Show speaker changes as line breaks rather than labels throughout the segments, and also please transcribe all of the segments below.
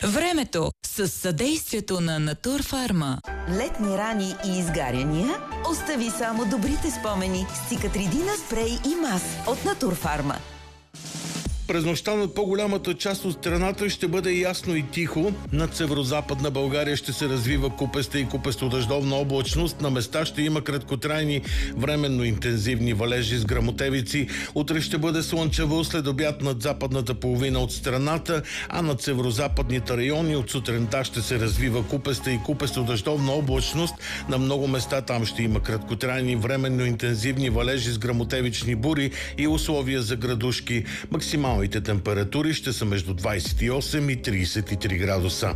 Времето с съдействието на Натурфарма.
Летни рани и изгаряния? Остави само добрите спомени с Цикатридина спрей и мас от Натурфарма.
През нощта над по-голямата част от страната ще бъде ясно и тихо. Над северо-западна България ще се развива купеста и купесто-дъждовна облачност. На места ще има краткотрайни, временно интензивни валежи с гръмотевици. Утре ще бъде слънчево, след обяд над западната половина от страната, а над северо-западните райони от сутринта ще се развива купеста и купесто-дъждовна облачност. На много места там ще има краткотрайни, временно интензивни валежи с гръмотевични бури и условия за градушки. Максималните температури ще са между 28 и 33 градуса.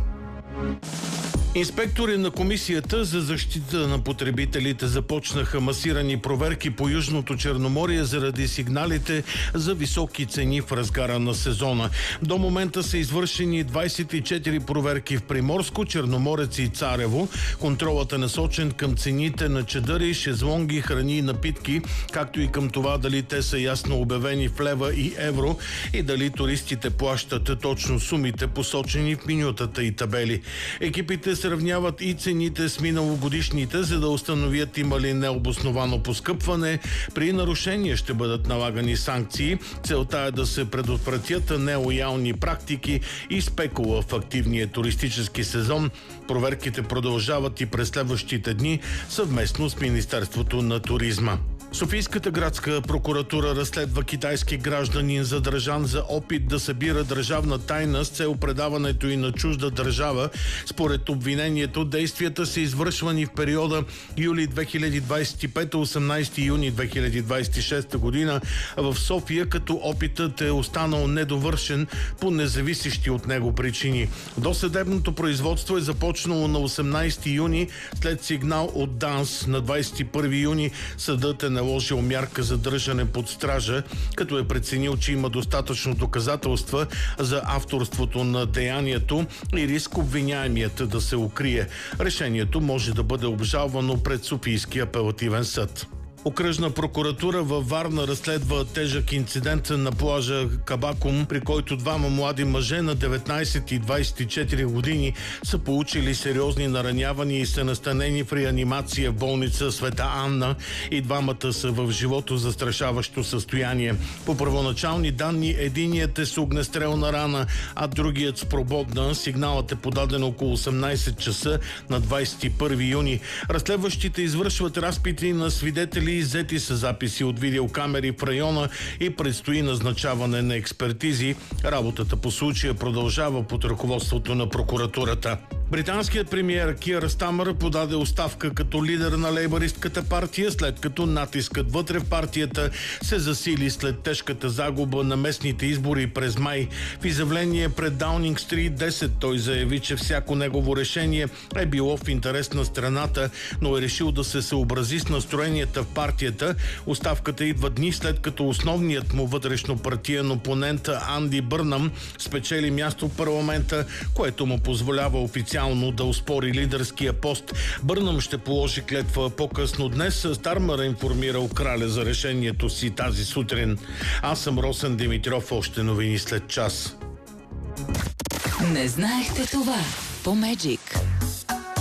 Инспектори на Комисията за защита на потребителите започнаха масирани проверки по Южното Черноморие заради сигналите за високи цени в разгара на сезона. До момента са извършени 24 проверки в Приморско, Черноморец и Царево. Контролът е насочен към цените на чадъри, шезлонги, храни и напитки, както и към това дали те са ясно обявени в лева и евро и дали туристите плащат точно сумите, посочени в менютата и табели. Екипите сравняват и цените с миналогодишните, за да установят има ли необосновано поскъпване. При нарушение ще бъдат налагани санкции. Целта е да се предотвратят нелоялни практики и спекула в активния туристически сезон. Проверките продължават и през следващите дни съвместно с Министерството на туризма. Софийската градска прокуратура разследва китайски гражданин, задържан за опит да събира държавна тайна с цел предаването и на чужда държава. Според обвинението, действията са извършвани в периода юли 2025-18 юни 2026 година в София, като опитът е останал недовършен по независещи от него причини. Досъдебното производство е започнало на 18 юни след сигнал от ДАНС. На 21 юни съдът е наложил мярка за държане под стража, като е преценил, че има достатъчно доказателства за авторството на деянието и риск обвиняемият да се укрие. Решението може да бъде обжалвано пред Софийския апелативен съд. Окръжна прокуратура във Варна разследва тежък инцидент на плажа Кабакум, при който двама млади мъже на 19 и 24 години са получили сериозни наранявания и са настанени в реанимация в болница Света Анна и двамата са в живото застрашаващо състояние. По първоначални данни единият е с огнестрелна рана, а другият с прободна. Сигналът е подаден около 18 часа на 21 юни. Разследващите извършват разпити на свидетели, иззети са записи от видеокамери в района и предстои назначаване на експертизи. Работата по случая продължава под ръководството на прокуратурата. Британският премиер Киър Стамър подаде оставка като лидер на лейбъристката партия, след като натискът вътре в партията се засили след тежката загуба на местните избори през май. В изявление пред Даунинг Стрит 10 той заяви, че всяко негово решение е било в интерес на страната, но е решил да се съобрази с настроенията в партията. Оставката идва дни след като основният му вътрешно-партиен опонент Анди Бърнам спечели място в парламента, което му позволява официално да успори лидерския пост. Бърнам ще положи клетва по-късно днес. Стармър е информирал краля за решението си тази сутрин. Аз съм Росен Димитров, още новини след час.
Не знаехте това по Magic.